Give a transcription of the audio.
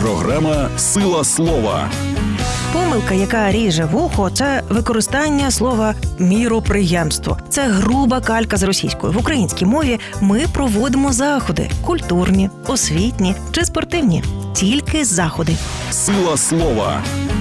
Програма «Сила слова». Помилка, яка ріже вухо, це використання слова «міроприємство». Це груба калька з російської. В українській мові ми проводимо заходи – культурні, освітні чи спортивні. Тільки заходи. «Сила слова».